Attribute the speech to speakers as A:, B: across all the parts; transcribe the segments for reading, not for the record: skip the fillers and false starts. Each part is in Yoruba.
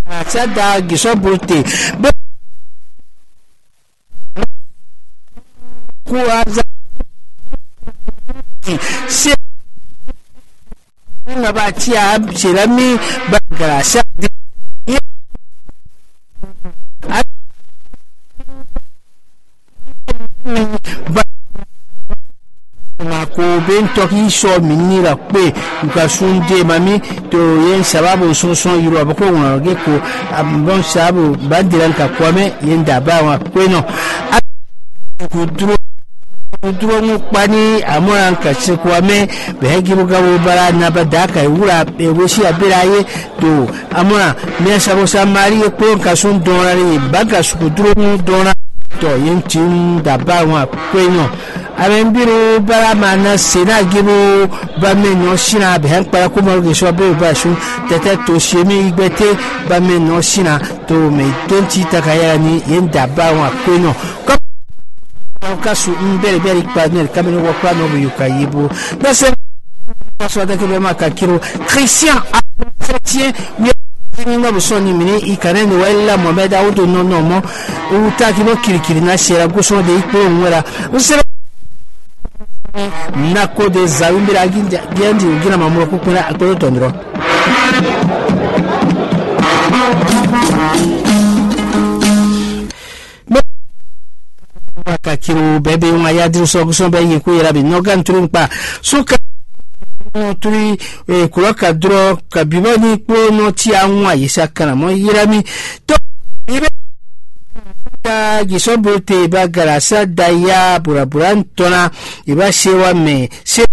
A: sada gisobulte kuaza se ngabatia chirami bagrasa ko bento ki so minira pe ka sunde mami to yen sababu so yiro abako ngage ko ambon sababu bandiran ka kwame yen daba wa kweno kudro mu pani amoran ka se kwame behegi buga bara na badaka ura e woshi abiraye to amora me sabo samari ko ka sun donari baga su kudro mu dona to yen tin daba wa kweno Arembiro bara mana sena gibo ba menyo shina be han para ko marge so be ba shu tete to shemi igbete ba menyo shina to me tonti takaya ni yenda ba wa kweno ko kasu mbere partner kamene wa kwa no yukayibu dase so da ke be makakiro Christian chrétien ninga busoni mini ikanene wala Mohamed auto no mo utaki no kirikiri na shera guso de ikpo nwera usere nako de zawimbira gendi ugira mamuro kukuna akoro tondro akakiru bebe uma yadru so guso be yiku yirabi nogan turumpa suka turi kuloka dro kabibani ko no ti anwa yisakana mo yirami to ibe gisobote bagarasa daya buraburantona iba shewa me se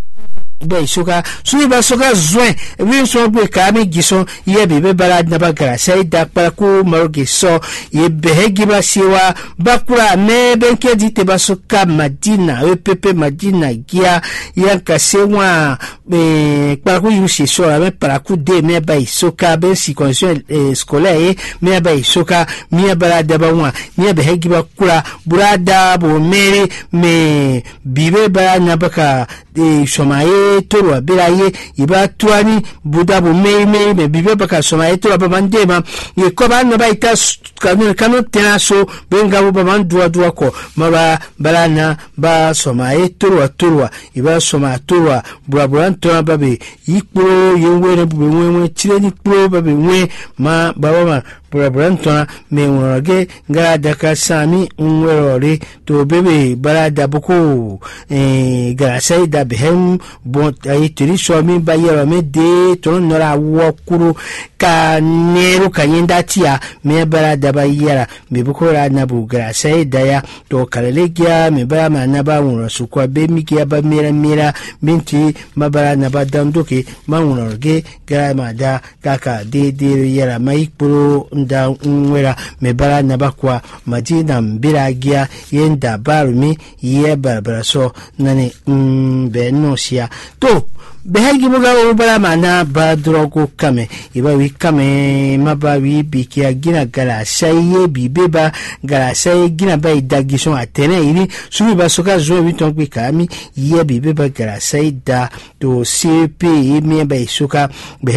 A: be soka suni ba soka zoin wi so be kami gison ye be balad na bagarasa ida para ko marge so ye behegi ba shewa bakura me benke dite ba soka Madina epp Madina gia yanka sewa para ko yusi so la me para ko de me ba soka ben si condition scolaire me ba soka mi balad ba wa mi behegi ba kura burada bo mere me bibe ba na baka somaye toro biraye iba tuani budabu me bibe baka somaye toro babandema ye koba na baita kanu tenaso benga babandua ko maba balana ba somaye toro iba soma toro buraburan toro babe ikpo yenwere bubenwe tireni pro babe we ma baba buraburantona me wonage ngara daka sami unwerore to bebe barada boko gara sai da behem bon ay tiri so mi bayero me de to nora wokuru ka neru kanyenda tia me barada bayera me boko ra na bu gara sai da ya to kalelegia me bara na ba wonro su kwa be mi ki ba mera binti mabara na ba dandoke ma wonroge gara ma da kaka de yera mai pro da nwera me bara na bakwa Madina mbiragia yenda barumi ye barbara so nani be no sia to behagi muga bara mana ba drogo kame iba wi kame maba wi bikia gina gala saye bibeba gala saye gina ba idagison atene iri subi basoka zo biton kwi kami ye bibeba gala saye da to cp me ba isuka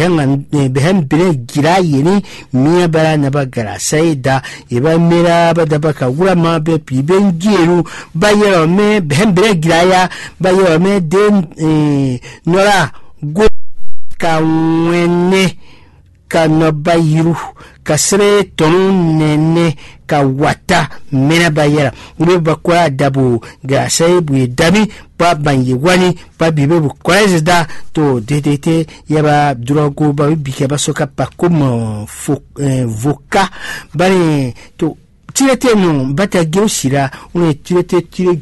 A: behan bire gira yini mi bara na ba gala saye da iba mera ba da baka gura ma be biben giru ba yero me behan bire gira ya ba yero me den nora go kawene kanabayiru kasre tonene kawata mena bayera ube bakwa dabu gasai bu dami ba banye wani ba bibe bu kwazda to dedete yaba drogo ba bike basoka pakoma voka bari to tirete no bata gyoshira une tirete tire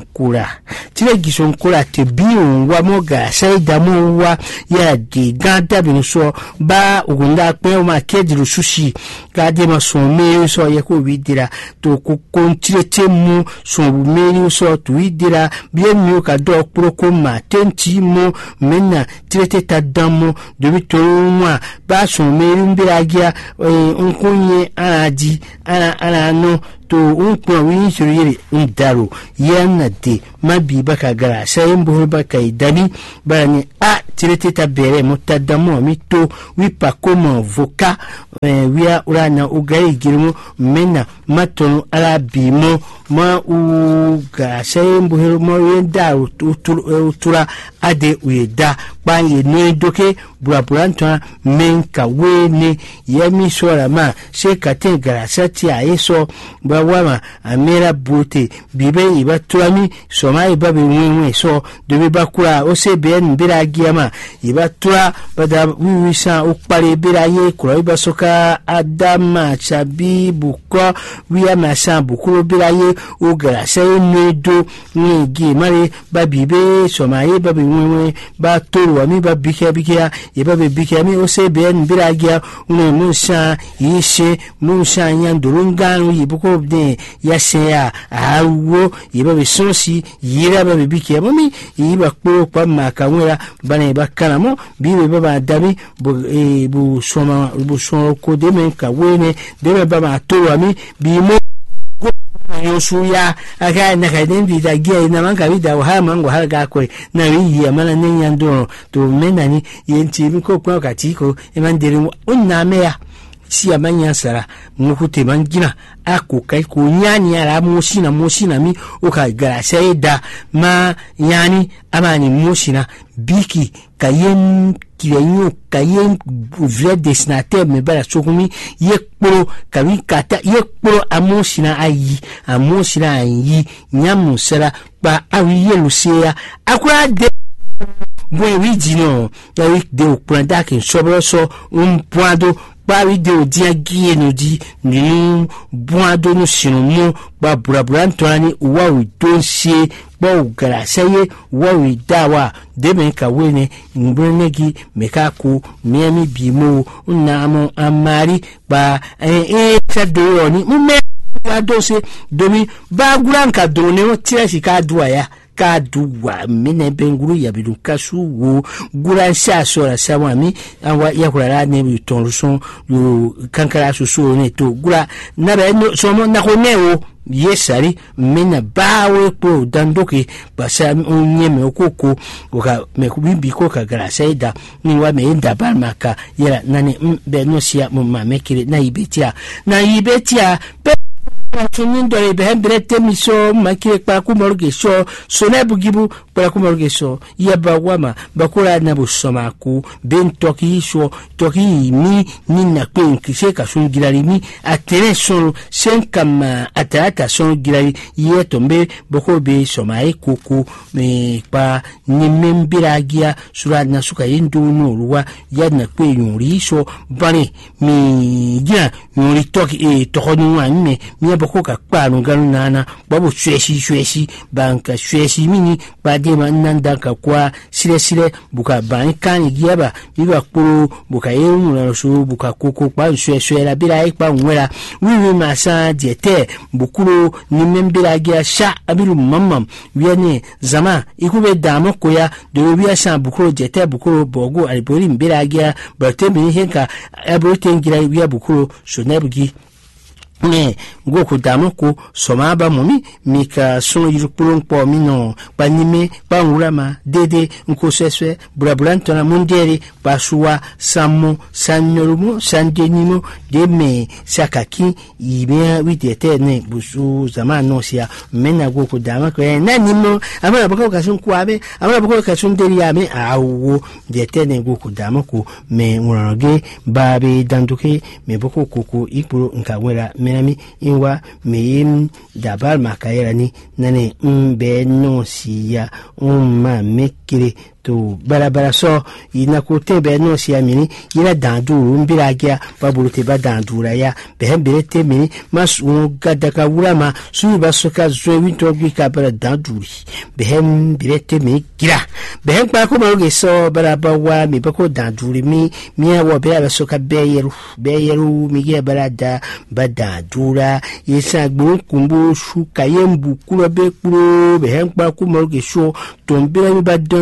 A: gisonkura te biu wa moga saida mo wa ya de ganda binso ba ugunda pe o ma kedru sushi ka de ma so me so ye ko widira to ko kontirete mu so me so to widira bien mieux ka do proko ma tenti mo menna tirete ta damo de bito moi ba so me mbiragia onkunye anaji ana no to unkwa wini shiriri ndaro yana de mabi baka gara sayin buhur baka idani bani a tirete tabere mutadamu mito wipa koma voka wia urana ugai girmu mena matono arabimo ma uga sayin buhur mo yenda utura ade uyeda baye ne doke buraburantwa menka wene yemi sora ma se katen garasati ayeso bawama amera bote bibe ibatwami soma ibabe wenwe so dobe bakura ose ben bira giama ibatwa bada wiwisa ukpare bira ye kura ibasoka adama chabi bukwa wiya masa bukuro bira ye ugarasa nedo ngi mare babibe soma ibabe wenwe ba toru ami babike bikia ibabe bikia mi ose ben bira gia une musa yishe musa nyandurunganu yibuko de yasea awo ibabe sonsi yira babe bikia mami iba kuro kwa makamwera bane bakanamo bibe baba dami bu soma bu so ko de men ka wene de baba toru ami bimo yosuya aka na kaden bi da giya na man ka bi da ha man go har ga ko na wi ya mana nen yando to menani yenti mi ko ko ka ti ko e man dere unna me ya si amanya sara ngukute man gina ako kai ko nyani ara moshina mi o ka gara sai da ma yani amani moshina biki kayen kirenyo kayen vrai destinateur me bala sokumi yekporo kawi kata yekporo amoshina ayi nyamu sara ba awi yeluseya akura de boy wi dino ya wi de opranda ke sobro so poado ba de odia gie no di ni boado no sinomu ba buraburantwani wa wi donsie ba ugara saye wa wi dawa de men ka wene ngbrenegi mekako miami bimo unamo amari ba chado ni mume adose domi ba guranka doni o tirasi ka duaya kaduwa mine benguru ya bidukasu wo gura sha sora sawami anwa yakura ne bitonson yo kankara susu ne to gura na be no somo na ko newo yesari mena bawe po dandoke basa onyeme okoko oka mekubibi ko kagara saida ni wa me nda barmaka yera nani be no sia mo mamekire na ibetia pe Tunindo behembrete miso makire kwa kumorgesho sonebu gibu kwa kumorgesho yaba wama bakura na busoma ku bentoki sho toki mi nina kwen kiseka shungirari mi atere solo senkama atata shungirari yetombe bokobe somae kuku me pa nimembiragia surana suka yendo nuruwa yana kwen yurisho bane mi gina yuri toki tokonu wanme mi boko ka kwanu ganu nana babu shweshi banka shweshi mini bade mananda ka kwa sile buka bankani giaba biba kporo buka yemu na so buka koko kwa shweshwe la bila ikpa nwera wiwi masa diete bukuro ni membira gia sha abiru mamam wiane zama ikube damo koya do wiya sha bukuro diete bukuro bogo alibori mbira gia batembe henka abrote ngira wiya bukuro so nebugi ngoku damuku somaba mumi mika sono yirupulon po mino panime pangurama dede nkoseswe buraburantona mundere pasua samu sanyorumo sandenimo deme sakaki ibea widete ne busu zamano sia mena goku damuku nanimo amara bako kasun kwabe amara bako kasun deri ame awo dete ne goku damuku me ngoroge babe danduke me boko koko ikpuro nkawera menami inwa meyim dabar makayera ni nane mbe no siya ma mekire to barabara so ina ko tebe no siya mini ina danduru mbiragia baburute ba dandura ya behembere mini masu gadaka wurama su basoka zo winto gwika bara danduri behembere mini gira behem pa ko maruge so baraba wa mi bako danduri mi wa be basoka beyeru mi ge barada badandura yesa gbo kumbu shu kayembu kulo be kuro behem pa ko maruge so tombira mi badando ke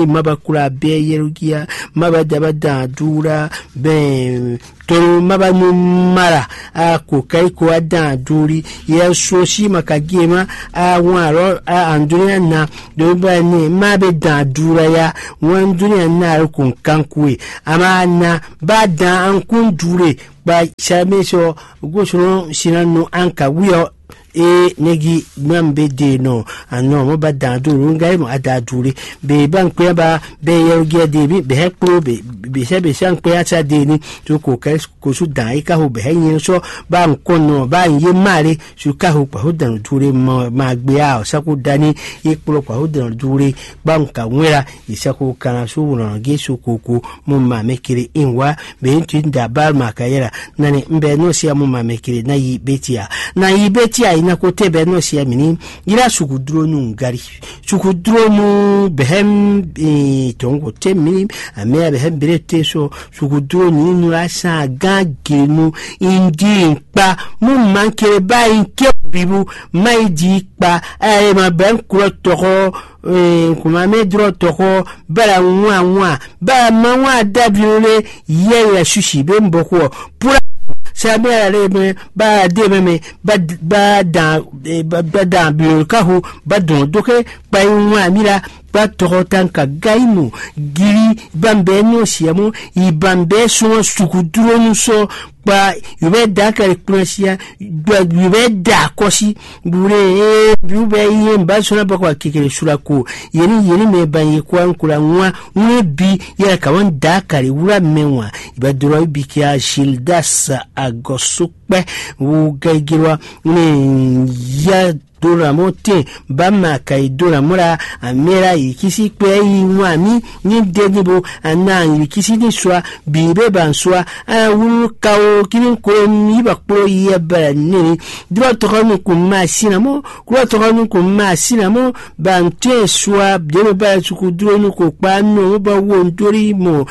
A: ni mabakura be yerugia mabadaba dura ben to mabanu mara ko kai ko adan duri ya so shi makagema waro anduria na do ba ni mabe dan dura ya wan dunia na ko kankwe ama na bada an kun dure ba shameso gosoro sinanu anka wiyo negi mambe de no ano mo badan duru ngai mo adadure be bankwe ba be yerugia de be hekro be shankwe acha de ni to ko kai ko su dai ka ho be yin so ba nkono ba yin mare su ka ho pa ho dan dure ma gbe a saku dani ipolo pa ho dan dure ba nka nwera isaku kana su wono ge su koko mo ma mekire inwa be ntin da ba makayera nani mbe no sia mo ma mekire na yi betia ina kote be no sia mini ira sukudro nu ngari sukudro mu behem tongo te mini amea behem berete so sukudro ni nu asa gagenu indi pa mu manke ba inke bibu maidi pa ma ben kuro toko kuma me dro toko bara nwa ba manwa dabiole ye ya sushi be mboko pura sabia lebe ba dememe ba dan biolkahu ba don doke pa nwa mira ba tohotan ka gaimu giri bambe no siamo ibambe so sukuduro no so ba yube da ka kunsia yube da kosi bure yube yin ba so na ba kwa kikere surako yeni me ban kwa nkura nwa bi ya ka wan da kare wura menwa ibaduro bikia shildas agosukpe wo gaigirwa ya dora mote bama kai dora mura amera ikisi pe iwa mi ni denibo ana ikisi ni swa bibe banswa wuru kawo kinin ko mi ba ko yeba ni dro to ko ku ma sinamo bante swa de ba su dro ni ko pa no ba wo ntori mo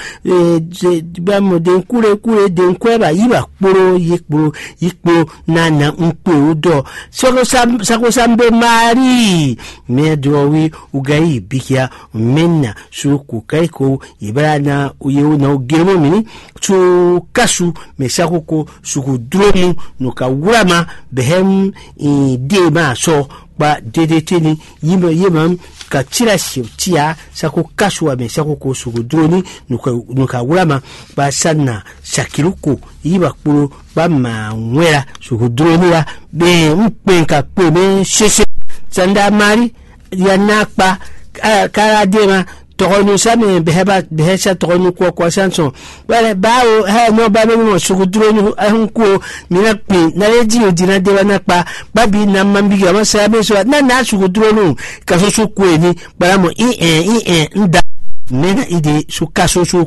A: ba mo den kure den ko ba yiba kporo yikpo na mpo do sako sambe mari medrowi ugai bikia menna suku kaiko ibrana uyewu na ugirmo mini tu kasu mesakoko suku dromu nuka wurama behem dema so ba dedeteni yimam ka tira shiftia sako kaswa me sako ko sugu droni nuka wurama ba sanna shakiruko yiba kpuro ba ma nwera sugu droni la be mpenka pe me shese sanda mari ya nakpa kara dema tokonu same behesa tokonu kwa sanson wale bawo ha no ba me mo sugudro ni ahunku mina pin na leji odina de wana pa babi na mambi ga masa be so na sugudro nu ka so su ku eni bara mo nda nena ide su kaso su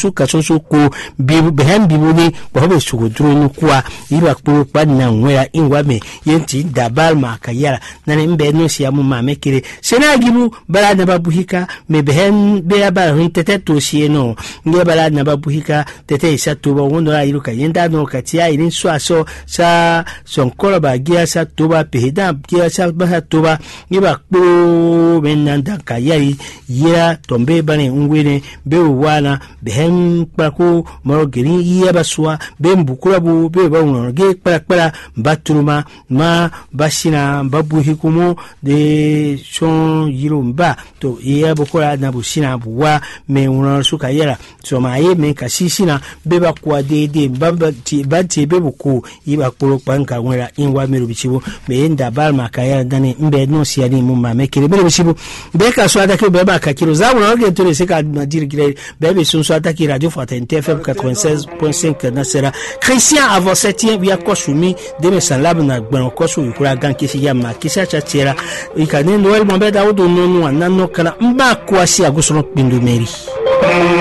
A: ko behem bibuni babe sugudro nu kwa iba kpo pa na nwera inwa me yenti dabal makayara na mbe no sia mu ma mekire sena gibu bara na babuhika me behem be aba tete to sie no nge bara na babuhika tete isa to ba wondo ayiru ka yenda no ka tia irin so aso sa sonkolo ba gia sa to ba pehida gia sa ba to ba iba kpo menanda kayari ya tombe bane ngwene be wana behem pako morogeri ya baswa be mbukura bu be ba wono ge kpara baturuma ma basina babuhikumo de son yirumba to ya bokora na busina buwa me wono suka yara so ma ye me kasisina be ba kwa de bati be buku iba kuro panka wera inwa meru bichibo me enda balma kaya dani mbe no siani mu ma mekire be bichibo be ka so adake be ba ka kiro za wono ge to se ka dire gire be so so adake radio Fraternité FM 96.5 na sera Christian avant septième ya kosumi de me salab na gban kosu ikura ganke si ya ma kisa chatera ikane noel mombe da odo no no na no kana mba kwasi agusono pindu meri